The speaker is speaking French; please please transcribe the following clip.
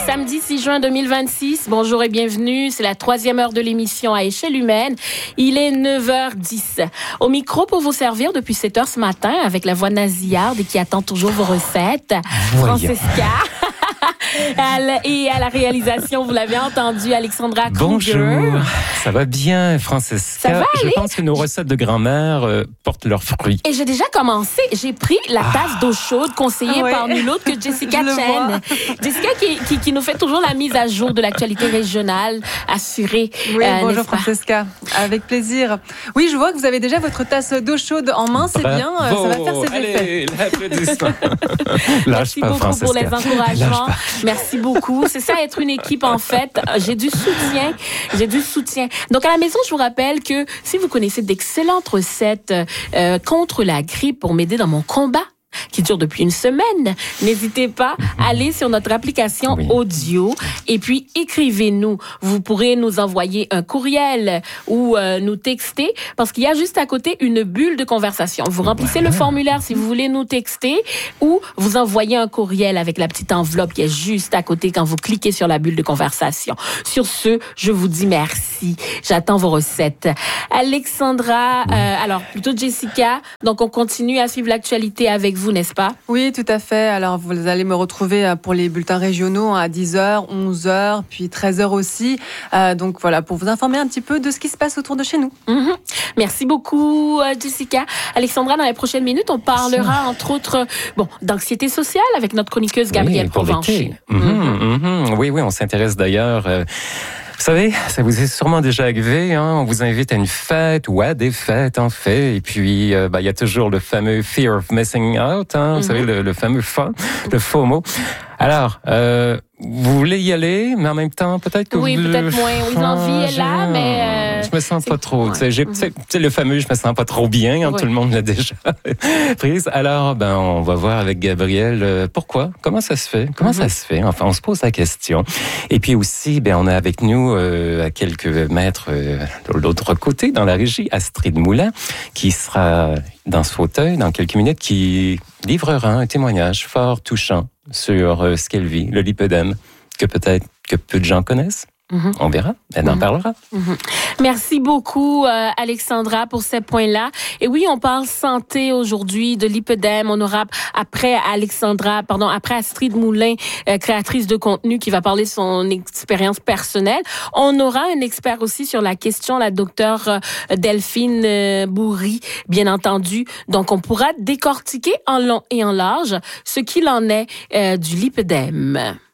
Samedi 6 juin 2026, bonjour et bienvenue. C'est la 3e heure de l'émission à échelle humaine. Il est 9h10. Au micro pour vous servir depuis 7 heures ce matin avec la voix nasillarde et qui attend toujours vos recettes. Francesca. Et à la réalisation, vous l'avez entendu, Alexandra Kruger. Bonjour, ça va bien, Francesca? Ça va aller? Je pense que nos recettes de grand-mère portent leurs fruits. Et j'ai déjà commencé. J'ai pris la tasse d'eau chaude conseillée par nul autre que Jessica Chen. Jessica qui nous fait toujours la mise à jour de l'actualité régionale assurée. Oui, bonjour Francesca, avec plaisir. Oui, je vois que vous avez déjà votre tasse d'eau chaude en main, c'est bien, ça va faire ses effets. Allez, l'applaudissement. Merci beaucoup pour les encouragements. Merci beaucoup. C'est ça, être une équipe, en fait. J'ai du soutien. Donc, à la maison, je vous rappelle que si vous connaissez d'excellentes recettes contre la grippe pour m'aider dans mon combat, qui dure depuis une semaine, n'hésitez pas à aller sur notre application audio et puis écrivez-nous. Vous pourrez nous envoyer un courriel ou nous texter parce qu'il y a juste à côté une bulle de conversation. Vous remplissez le formulaire si vous voulez nous texter ou vous envoyez un courriel avec la petite enveloppe qui est juste à côté quand vous cliquez sur la bulle de conversation. Sur ce, je vous dis merci. J'attends vos recettes. Alexandra, alors plutôt Jessica, donc on continue à suivre l'actualité avec vous, n'est-ce pas? Oui, tout à fait. Alors, vous allez me retrouver pour les bulletins régionaux à 10h, 11h, puis 13h aussi. Donc, voilà, pour vous informer un petit peu de ce qui se passe autour de chez nous. Merci beaucoup, Jessica. Alexandra, dans les prochaines minutes, on parlera, entre autres, d'anxiété sociale avec notre chroniqueuse Gabrielle Provencher. Oui, on s'intéresse d'ailleurs... Vous savez, ça vous est sûrement déjà arrivé, hein? On vous invite à une fête ou à des fêtes, en fait. Et puis, il y a toujours le fameux fear of missing out, hein? Vous savez, le fameux le FOMO. Alors, vous voulez y aller, mais en même temps, peut-être que peut-être moins. Oui, l'envie est là, mais... Je me sens pas trop. Tu sais, le fameux, je me sens pas trop bien, hein, tout le monde l'a déjà prise. Alors, on va voir avec Gabrielle pourquoi, comment ça se fait, Enfin, on se pose la question. Et puis aussi, on a avec nous à quelques mètres de l'autre côté, dans la régie, Astrid Moulin, qui sera dans ce fauteuil dans quelques minutes, qui livrera un témoignage fort touchant sur ce qu'elle vit, le lipœdème, que peut-être que peu de gens connaissent. On verra, elle en parlera. Merci beaucoup, Alexandra, pour ces points-là. Et oui, on parle santé aujourd'hui, de lipœdème. On aura après Astrid Moulin, créatrice de contenu, qui va parler de son expérience personnelle. On aura un expert aussi sur la question, la docteure Delphine Bourri, bien entendu. Donc, on pourra décortiquer en long et en large ce qu'il en est du lipœdème.